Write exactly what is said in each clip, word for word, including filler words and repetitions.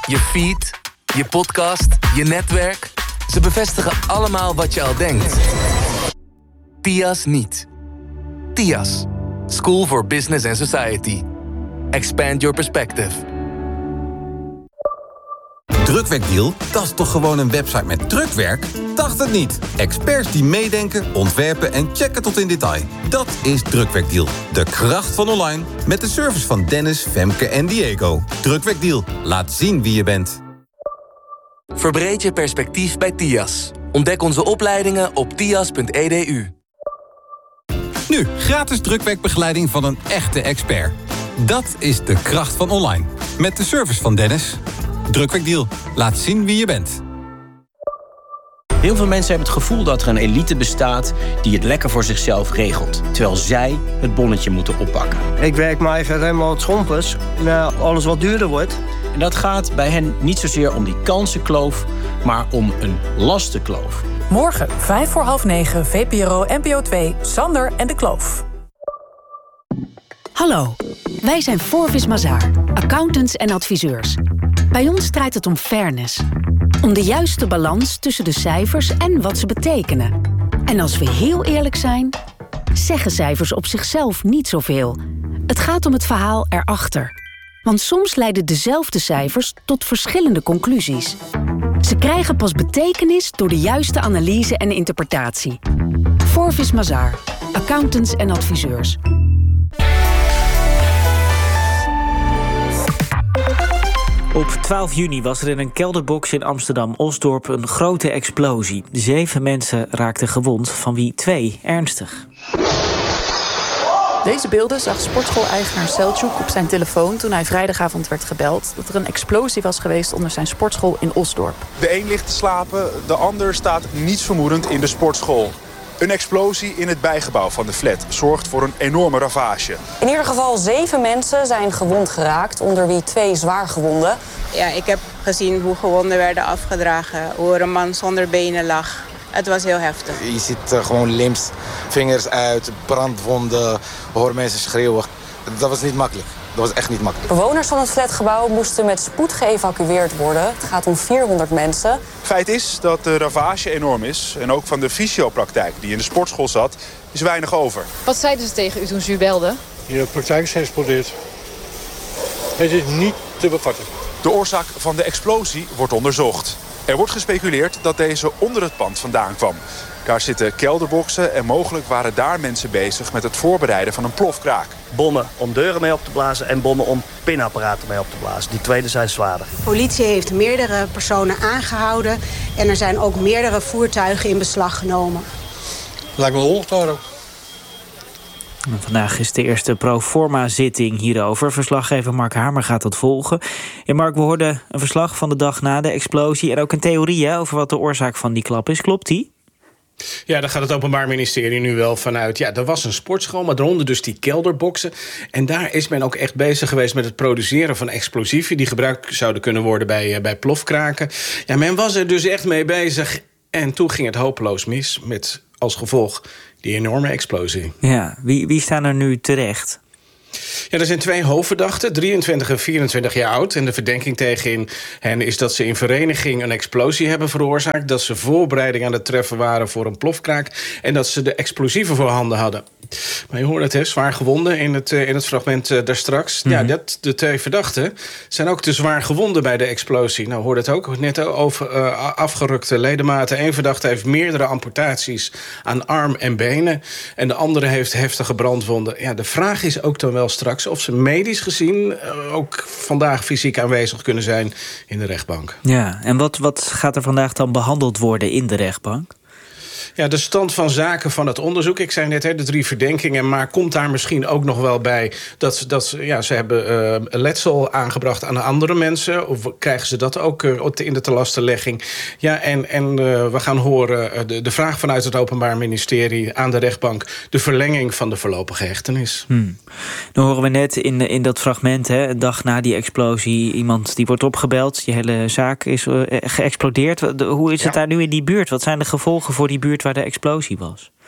Je feed, je podcast, je netwerk. Ze bevestigen allemaal wat je al denkt. T I A S niet. T I A S. School for Business and Society. Expand your perspective. Drukwerkdeal? Dat is toch gewoon een website met drukwerk? Dacht het niet. Experts die meedenken, ontwerpen en checken tot in detail. Dat is Drukwerkdeal. De kracht van online. Met de service van Dennis, Femke en Diego. Drukwerkdeal. Laat zien wie je bent. Verbreed je perspectief bij T I A S. Ontdek onze opleidingen op t i a s punt e d u. Nu, gratis drukwerkbegeleiding van een echte expert. Dat is de kracht van online. Met de service van Dennis. Drukwerkdeal. Laat zien wie je bent. Heel veel mensen hebben het gevoel dat er een elite bestaat die het lekker voor zichzelf regelt, terwijl zij het bonnetje moeten oppakken. Ik werk mijn eigen Remmelt Schompers. Nou, alles wat duurder wordt. En dat gaat bij hen niet zozeer om die kansenkloof, maar om een lastenkloof. Morgen, vijf voor half negen, V P R O N P O twee, Sander en de Kloof. Hallo, wij zijn Forvis Mazars, accountants en adviseurs. Bij ons draait het om fairness. Om de juiste balans tussen de cijfers en wat ze betekenen. En als we heel eerlijk zijn, zeggen cijfers op zichzelf niet zoveel. Het gaat om het verhaal erachter. Want soms leiden dezelfde cijfers tot verschillende conclusies. Ze krijgen pas betekenis door de juiste analyse en interpretatie. Forvis Mazars, accountants en adviseurs. Op twaalf juni was er in een kelderbox in Amsterdam-Osdorp een grote explosie. Zeven mensen raakten gewond, van wie twee ernstig. Deze beelden zag sportschool-eigenaar Selçuk op zijn telefoon toen hij vrijdagavond werd gebeld dat er een explosie was geweest onder zijn sportschool in Osdorp. De een ligt te slapen, de ander staat nietsvermoedend in de sportschool. Een explosie in het bijgebouw van de flat zorgt voor een enorme ravage. In ieder geval zeven mensen zijn gewond geraakt, onder wie twee zwaar gewonden. Ja, ik heb gezien hoe gewonden werden afgedragen, hoe er een man zonder benen lag. Het was heel heftig. Je ziet uh, gewoon limps, vingers uit, brandwonden, hoor mensen schreeuwen. Dat was niet makkelijk. Dat was echt niet makkelijk. Bewoners van het flatgebouw moesten met spoed geëvacueerd worden. Het gaat om vierhonderd mensen. Feit is dat de ravage enorm is. En ook van de fysiopraktijk die in de sportschool zat, is weinig over. Wat zeiden ze tegen u toen ze u belden? Je praktijk is geëxplodeerd. Het is niet te bevatten. De oorzaak van de explosie wordt onderzocht. Er wordt gespeculeerd dat deze onder het pand vandaan kwam. Daar zitten kelderboxen en mogelijk waren daar mensen bezig met het voorbereiden van een plofkraak. Bommen om deuren mee op te blazen en bommen om pinapparaten mee op te blazen. Die tweede zijn zwaarder. De politie heeft meerdere personen aangehouden en er zijn ook meerdere voertuigen in beslag genomen. Lijkt me een oorlogstoren. Vandaag is de eerste proforma-zitting hierover. Verslaggever Mark Hamer gaat dat volgen. En Mark, we hoorden een verslag van de dag na de explosie en ook een theorie hè, over wat de oorzaak van die klap is. Klopt die? Ja, daar gaat het Openbaar Ministerie nu wel vanuit. Ja, er was een sportschool, maar daaronder dus die kelderboxen. En daar is men ook echt bezig geweest met het produceren van explosieven die gebruikt zouden kunnen worden bij, uh, bij plofkraken. Ja, men was er dus echt mee bezig. En toen ging het hopeloos mis, met als gevolg die enorme explosie. Ja, wie, wie staan er nu terecht? Ja, er zijn twee hoofdverdachten, drieëntwintig en vierentwintig jaar oud. En de verdenking tegen hen is dat ze in vereniging een explosie hebben veroorzaakt, dat ze voorbereiding aan het treffen waren voor een plofkraak en dat ze de explosieven voorhanden hadden. Maar je hoort het, hè, zwaar gewonden in het, in het fragment uh, daarstraks. Mm-hmm. Ja, dat, de twee verdachten zijn ook te zwaar gewonden bij de explosie. Nou, hoorde het ook net over uh, afgerukte ledematen. Eén verdachte heeft meerdere amputaties aan arm en benen. En de andere heeft heftige brandwonden. Ja, de vraag is ook dan wel straks of ze medisch gezien uh, ook vandaag fysiek aanwezig kunnen zijn in de rechtbank. Ja, en wat, wat gaat er vandaag dan behandeld worden in de rechtbank? Ja, de stand van zaken van het onderzoek. Ik zei net, hè, de drie verdenkingen. Maar komt daar misschien ook nog wel bij dat, dat ja, ze hebben uh, letsel aangebracht aan andere mensen? Of krijgen ze dat ook uh, in de telastenlegging? Ja, en, en uh, we gaan horen uh, de, de vraag vanuit het Openbaar Ministerie aan de rechtbank. De verlenging van de voorlopige hechtenis. Hmm. Dan horen we net in, in dat fragment, hè, een dag na die explosie, iemand die wordt opgebeld. Je hele zaak is uh, geëxplodeerd. Hoe is het ja. daar nu in die buurt? Wat zijn de gevolgen voor die buurt waar de explosie was?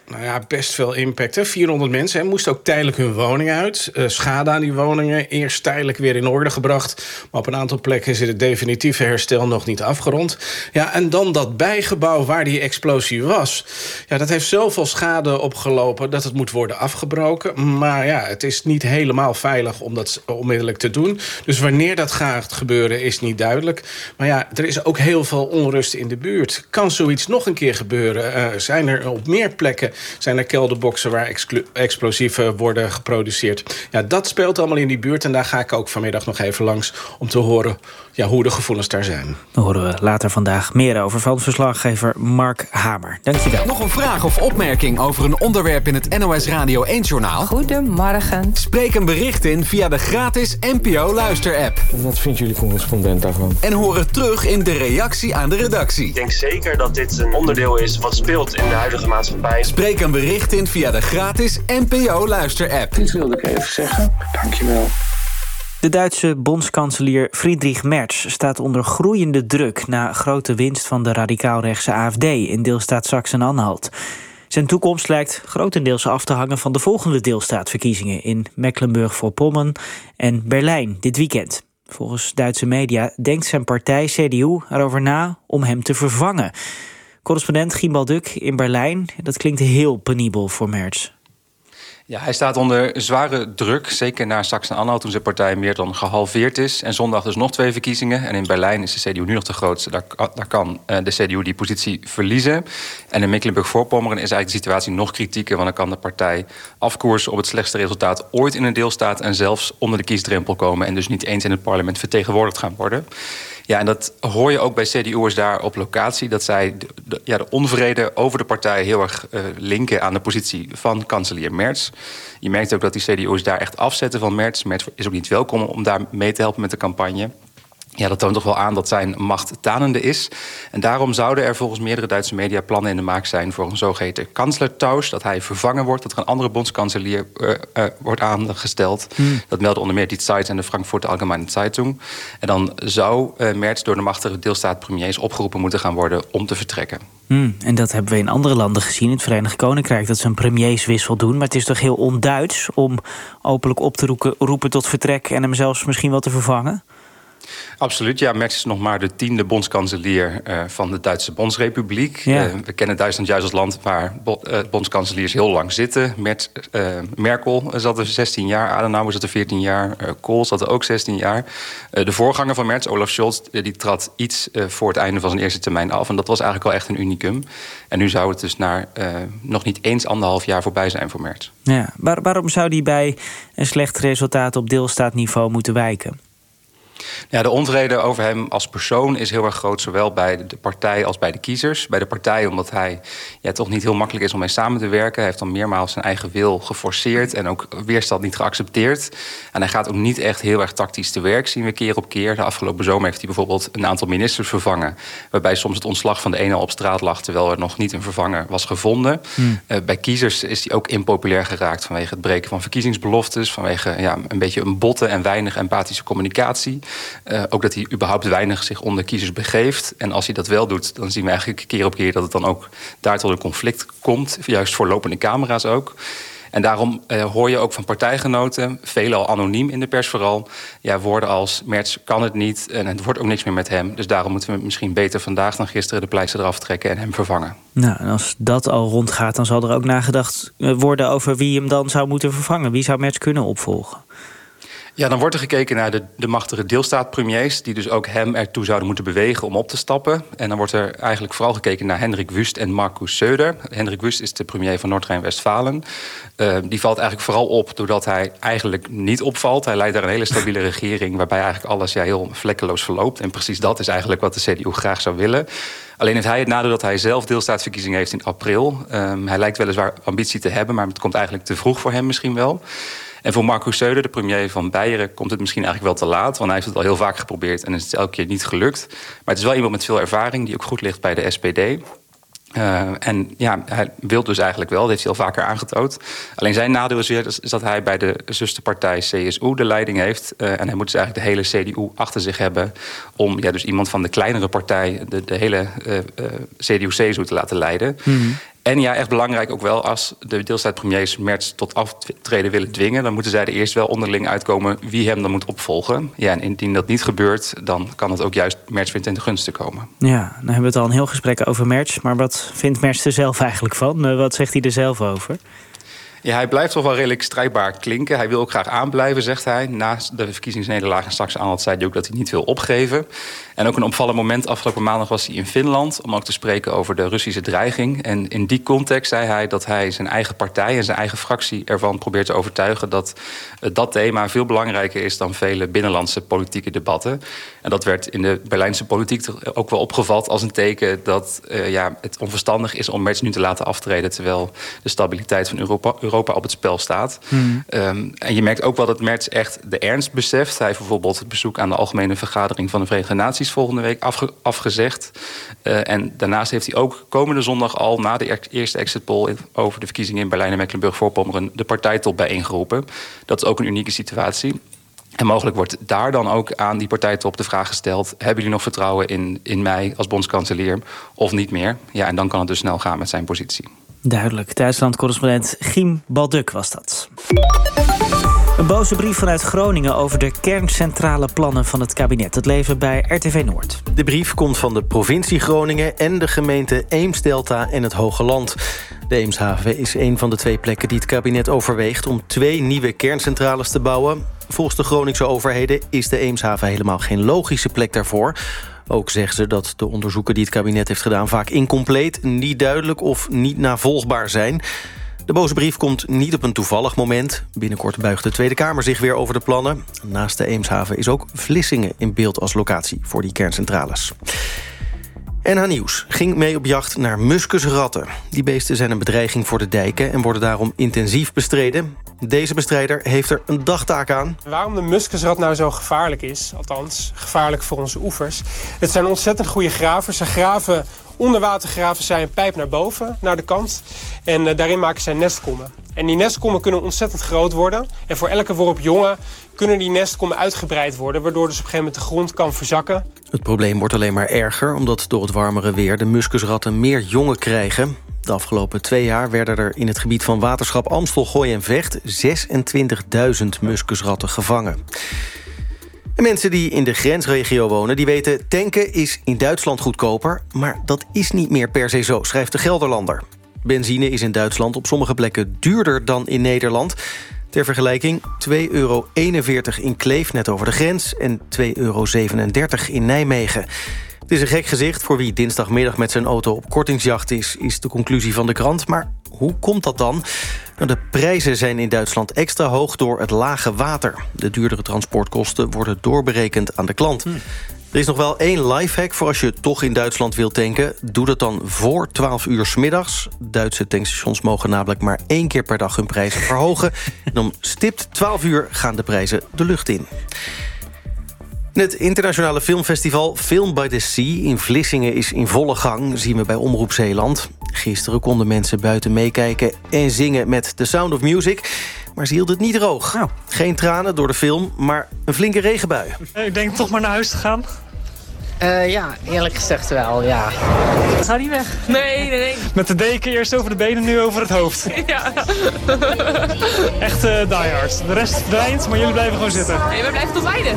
Nou ja, best veel impact. Hè? vierhonderd mensen hè, moesten ook tijdelijk hun woning uit. Uh, schade aan die woningen, eerst tijdelijk weer in orde gebracht. Maar op een aantal plekken is het definitieve herstel nog niet afgerond. Ja, en dan dat bijgebouw waar die explosie was. Ja, dat heeft zoveel schade opgelopen dat het moet worden afgebroken. Maar ja, het is niet helemaal veilig om dat onmiddellijk te doen. Dus wanneer dat gaat gebeuren is niet duidelijk. Maar ja, er is ook heel veel onrust in de buurt. Kan zoiets nog een keer gebeuren? Uh, zijn er op meer plekken zijn er kelderboxen waar exclu- explosieven worden geproduceerd? Ja, dat speelt allemaal in die buurt. En daar ga ik ook vanmiddag nog even langs om te horen ja, hoe de gevoelens daar zijn. Daar horen we later vandaag meer over van verslaggever Mark Hamer. Dankjewel. Nog een vraag of opmerking over een onderwerp in het N O S Radio één-journaal? Goedemorgen. Spreek een bericht in via de gratis N P O Luister-app. Wat vindt jullie correspondent daarvan? En hoor het terug in de reactie aan de redactie. Ik denk zeker dat dit een onderdeel is wat speelt in de huidige maatschappij. Spreek een bericht in via de gratis N P O Luister-app. Dit wilde ik even zeggen. Dankjewel. De Duitse bondskanselier Friedrich Merz staat onder groeiende druk na grote winst van de radicaal-rechtse A F D in deelstaat Sachsen-Anhalt. Zijn toekomst lijkt grotendeels af te hangen van de volgende deelstaatverkiezingen in Mecklenburg-Vorpommern en Berlijn dit weekend. Volgens Duitse media denkt zijn partij C D U erover na om hem te vervangen. Correspondent Gimbal Duk in Berlijn, dat klinkt heel penibel voor Merz. Ja, hij staat onder zware druk, zeker na Sachsen-Anhalt, toen zijn partij meer dan gehalveerd is. En zondag dus nog twee verkiezingen. En in Berlijn is de C D U nu nog de grootste. Daar, daar kan de C D U die positie verliezen. En in Mecklenburg-Vorpommern is eigenlijk de situatie nog kritieker, want dan kan de partij afkoersen op het slechtste resultaat ooit in een deelstaat en zelfs onder de kiesdrempel komen en dus niet eens in het parlement vertegenwoordigd gaan worden. Ja, en dat hoor je ook bij C D U'ers daar op locatie, dat zij de, de, ja, de onvrede over de partij heel erg uh, linken aan de positie van kanselier Merz. Je merkt ook dat die C D U'ers daar echt afzetten van Merz. Merz is ook niet welkom om daar mee te helpen met de campagne. Ja, dat toont toch wel aan dat zijn macht tanende is. En daarom zouden er volgens meerdere Duitse media plannen in de maak zijn voor een zogeheten kanslertausch, dat hij vervangen wordt, dat er een andere bondskanselier uh, uh, wordt aangesteld. Hmm. Dat melden onder meer die Zeit en de Frankfurter Allgemeine Zeitung. En dan zou uh, Merz door de machtige deelstaatpremiers opgeroepen moeten gaan worden om te vertrekken. Hmm, en dat hebben we in andere landen gezien, in het Verenigd Koninkrijk, dat ze een premierswissel doen. Maar het is toch heel on-Duits om openlijk op te roepen, roepen tot vertrek en hem zelfs misschien wel te vervangen? Absoluut, ja. Merz is nog maar de tiende bondskanselier uh, van de Duitse Bondsrepubliek. Ja. Uh, we kennen Duitsland juist als land waar bo- uh, bondskanseliers heel lang zitten. Merz, uh, Merkel zat er zestien jaar, Adenauer zat er veertien jaar, uh, Kohl zat er ook zestien jaar. Uh, de voorganger van Merz, Olaf Scholz, uh, die trad iets uh, voor het einde van zijn eerste termijn af. En dat was eigenlijk wel echt een unicum. En nu zou het dus naar uh, nog niet eens anderhalf jaar voorbij zijn voor Merz. Ja. Waar, waarom zou die bij een slecht resultaat op deelstaatniveau moeten wijken? Ja, de onvrede over hem als persoon is heel erg groot, zowel bij de partij als bij de kiezers. Bij de partij omdat hij ja, toch niet heel makkelijk is om mee samen te werken. Hij heeft dan meermaals zijn eigen wil geforceerd en ook weerstand niet geaccepteerd. En hij gaat ook niet echt heel erg tactisch te werk, zien we keer op keer. De afgelopen zomer heeft hij bijvoorbeeld een aantal ministers vervangen, waarbij soms het ontslag van de ene al op straat lag, terwijl er nog niet een vervanger was gevonden. Hmm. Uh, bij kiezers is hij ook impopulair geraakt vanwege het breken van verkiezingsbeloftes, vanwege ja, een beetje een botte en weinig empathische communicatie. Uh, ook dat hij überhaupt weinig zich onder kiezers begeeft. En als hij dat wel doet, dan zien we eigenlijk keer op keer dat het dan ook daar tot een conflict komt. Juist voor lopende camera's ook. En daarom uh, hoor je ook van partijgenoten, veelal anoniem in de pers vooral, ja, woorden als Merz kan het niet en het wordt ook niks meer met hem. Dus daarom moeten we misschien beter vandaag dan gisteren de pleister eraf trekken en hem vervangen. Nou, en als dat al rondgaat, dan zal er ook nagedacht worden over wie hem dan zou moeten vervangen. Wie zou Merz kunnen opvolgen? Ja, dan wordt er gekeken naar de, de machtige deelstaatpremiers, die dus ook hem ertoe zouden moeten bewegen om op te stappen. En dan wordt er eigenlijk vooral gekeken naar Hendrik Wüst en Markus Söder. Hendrik Wüst is de premier van Noord-Rijn-Westfalen. Uh, die valt eigenlijk vooral op doordat hij eigenlijk niet opvalt. Hij leidt daar een hele stabiele regering, waarbij eigenlijk alles ja, heel vlekkeloos verloopt. En precies dat is eigenlijk wat de C D U graag zou willen. Alleen heeft hij het nadeel dat hij zelf deelstaatsverkiezingen heeft in april. Um, hij lijkt weliswaar ambitie te hebben, maar het komt eigenlijk te vroeg voor hem misschien wel. En voor Markus Söder, de premier van Beieren, komt het misschien eigenlijk wel te laat. Want hij heeft het al heel vaak geprobeerd en het is elke keer niet gelukt. Maar het is wel iemand met veel ervaring die ook goed ligt bij de S P D. Uh, en ja, hij wil dus eigenlijk wel, dat heeft hij al vaker aangetoond. Alleen zijn nadeel is weer is dat hij bij de zusterpartij C S U de leiding heeft. Uh, en hij moet dus eigenlijk de hele C D U achter zich hebben om ja, dus iemand van de kleinere partij de, de hele uh, uh, C D U-C S U te laten leiden. Mm-hmm. En ja, echt belangrijk ook wel, als de deelstaat-premiers Merz tot aftreden willen dwingen, dan moeten zij er eerst wel onderling uitkomen wie hem dan moet opvolgen. Ja, en indien dat niet gebeurt, dan kan het ook juist Merz weer ten de gunste komen. Ja, dan hebben we het al een heel gesprek over Merz. Maar wat vindt Merz er zelf eigenlijk van? Uh, wat zegt hij er zelf over? Ja, hij blijft toch wel redelijk strijdbaar klinken. Hij wil ook graag aanblijven, zegt hij. Na de verkiezingsnederlaag in Saxe-Anhalt zei hij ook dat hij niet wil opgeven. En ook een opvallend moment afgelopen maandag was hij in Finland om ook te spreken over de Russische dreiging. En in die context zei hij dat hij zijn eigen partij en zijn eigen fractie ervan probeert te overtuigen dat dat thema veel belangrijker is dan vele binnenlandse politieke debatten. En dat werd in de Berlijnse politiek ook wel opgevat als een teken dat uh, ja, het onverstandig is om Merz nu te laten aftreden, terwijl de stabiliteit van Europa, Europa op het spel staat. Hmm. Um, en je merkt ook wel dat Merz echt de ernst beseft. Hij heeft bijvoorbeeld het bezoek aan de Algemene Vergadering van de Verenigde Naties volgende week afge- afgezegd. Uh, en daarnaast heeft hij ook komende zondag al na de eerste exit poll over de verkiezingen in Berlijn en Mecklenburg-Vorpommern de partijtop bijeengeroepen. Dat is ook een unieke situatie. En mogelijk wordt daar dan ook aan die partijtop de vraag gesteld: hebben jullie nog vertrouwen in, in mij als bondskanselier of niet meer? Ja, en dan kan het dus snel gaan met zijn positie. Duidelijk. Duitsland-correspondent Giem Balduk was dat. Een boze brief vanuit Groningen over de kerncentrale plannen van het kabinet. Het leven bij R T V Noord. De brief komt van de provincie Groningen en de gemeente Eemsdelta en het Hoge Land. De Eemshaven is een van de twee plekken die het kabinet overweegt om twee nieuwe kerncentrales te bouwen. Volgens de Groningse overheden is de Eemshaven helemaal geen logische plek daarvoor. Ook zeggen ze dat de onderzoeken die het kabinet heeft gedaan vaak incompleet, niet duidelijk of niet navolgbaar zijn. De boze brief komt niet op een toevallig moment. Binnenkort buigt de Tweede Kamer zich weer over de plannen. Naast de Eemshaven is ook Vlissingen in beeld als locatie voor die kerncentrales. N H Nieuws ging mee op jacht naar muskusratten. Die beesten zijn een bedreiging voor de dijken en worden daarom intensief bestreden. Deze bestrijder heeft er een dagtaak aan. Waarom de muskusrat nou zo gevaarlijk is, althans gevaarlijk voor onze oevers. Het zijn ontzettend goede gravers. Ze graven, onder water graven zij een pijp naar boven, naar de kant. En uh, daarin maken zij nestkommen. En die nestkommen kunnen ontzettend groot worden. En voor elke worp jongen kunnen die nestkommen uitgebreid worden, waardoor dus op een gegeven moment de grond kan verzakken. Het probleem wordt alleen maar erger, omdat door het warmere weer de muskusratten meer jongen krijgen. De afgelopen twee jaar werden er in het gebied van waterschap Amstel, Gooi en Vecht zesentwintigduizend muskusratten gevangen. En mensen die in de grensregio wonen, die weten tanken is in Duitsland goedkoper, maar dat is niet meer per se zo, schrijft de Gelderlander. Benzine is in Duitsland op sommige plekken duurder dan in Nederland. Ter vergelijking twee euro eenenveertig in Kleef, net over de grens, en twee euro zevenendertig in Nijmegen. Het is een gek gezicht. Voor wie dinsdagmiddag met zijn auto op kortingsjacht is, is de conclusie van de krant. Maar hoe komt dat dan? Nou, de prijzen zijn in Duitsland extra hoog door het lage water. De duurdere transportkosten worden doorberekend aan de klant. Hm. Er is nog wel één lifehack voor als je toch in Duitsland wilt tanken. Doe dat dan voor twaalf uur 's middags. Duitse tankstations mogen namelijk maar één keer per dag hun prijzen verhogen. En om stipt twaalf uur gaan de prijzen de lucht in. Het internationale filmfestival Film by the Sea in Vlissingen is in volle gang, zien we bij Omroep Zeeland. Gisteren konden mensen buiten meekijken en zingen met The Sound of Music. Maar ze hield het niet droog. Nou. Geen tranen door de film, maar een flinke regenbui. Ik denk toch maar naar huis te gaan. Uh, ja, eerlijk gezegd wel, ja. Ga niet weg. Nee, nee, nee. Met de deken eerst over de benen, nu over het hoofd. Ja. Echt uh, die hard. De rest verdwijnt, maar jullie blijven gewoon zitten. Nee, we blijven tot einde.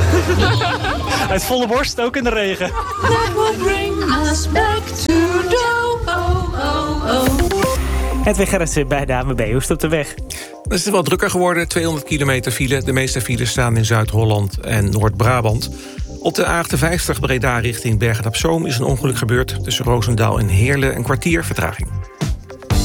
Uit volle borst, ook in de regen. That will bring us back to the oh, oh, oh. Edwin Gerritsen bij de A N W B. Hoe is het op de weg? Het is wel drukker geworden, tweehonderd kilometer file. De meeste files staan in Zuid-Holland en Noord-Brabant. Op de A achtenvijftig Breda richting Bergen op Zoom is een ongeluk gebeurd. Tussen Roosendaal en Heerlen een kwartier vertraging.